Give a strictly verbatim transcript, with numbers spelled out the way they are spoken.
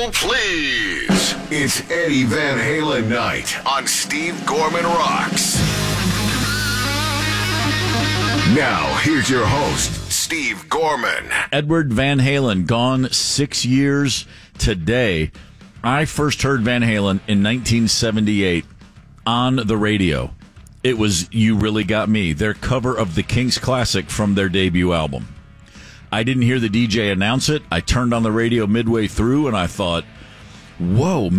roll, please. It's Eddie Van Halen night on Steve Gorman Rocks. Now, here's your host, Steve Gorman. Edward Van Halen, gone six years today. I first heard Van Halen in nineteen seventy-eight on the radio. It was You Really Got Me, their cover of the Kings classic from their debut album. I didn't hear the D J announce it. I turned on the radio midway through, and I thought, whoa,